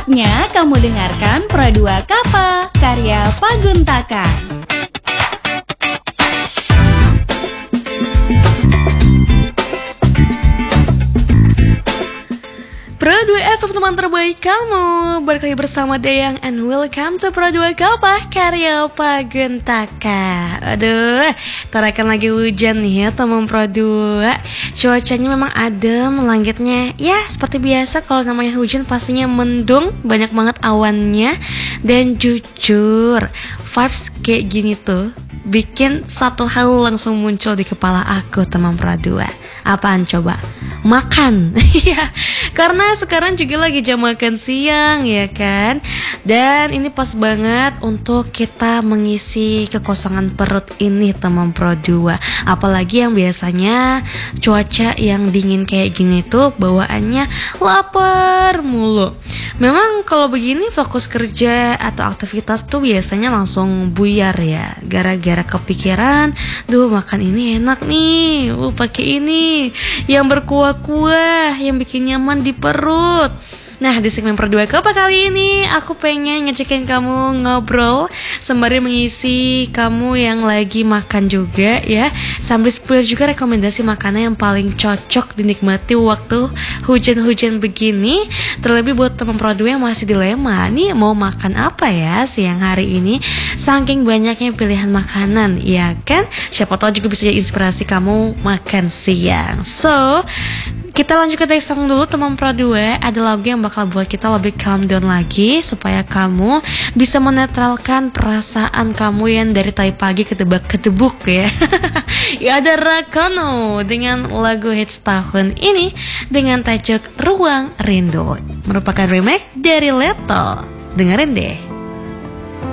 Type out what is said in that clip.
Saatnya kamu dengarkan Pro 2 Kapa, karya Paguntaka. Pro 2 FM teman terbaik kamu, balik lagi bersama Dayang and welcome to Pro 2 Kapa, karya Paguntaka. Aduh, tarakan lagi hujan nih ya teman Pro 2. Cuacanya memang adem, langitnya ya seperti biasa kalau namanya hujan pastinya mendung, banyak banget awannya. Dan jujur, vibes kayak gini tuh bikin satu hal langsung muncul di kepala aku teman Pro 2. Apaan coba? Makan. Ya, karena sekarang juga lagi jam makan siang ya kan. Dan ini pas banget untuk kita mengisi kekosongan perut ini teman Pro 2. Apalagi yang biasanya cuaca yang dingin kayak gini tuh bawaannya lapar mulu. Memang kalau begini fokus kerja atau aktivitas tuh biasanya langsung buyar ya, gara-gara kepikiran, duh makan ini enak nih, pakai ini yang berkuah-kuah, yang bikin nyaman di perut. Nah, di segmen Pro 2 Kapa kali ini aku pengen ngecekin kamu ngobrol sembari mengisi kamu yang lagi makan juga ya, sambil spill juga rekomendasi makanan yang paling cocok dinikmati waktu hujan-hujan begini. Terlebih buat teman Pro 2 yang masih dilema nih mau makan apa ya siang hari ini, saking banyaknya pilihan makanan ya kan. Siapa tahu juga bisa jadi inspirasi kamu makan siang. So kita lanjut ke next song dulu teman Pro 2. Ada lagu yang bakal buat kita lebih calm down lagi, supaya kamu bisa menetralkan perasaan kamu yang dari tadi pagi ketebak-ketebuk ya. Ya, ada Rakono dengan lagu hits tahun ini dengan tajuk Ruang Rindu, merupakan remake dari Leto. Dengerin deh.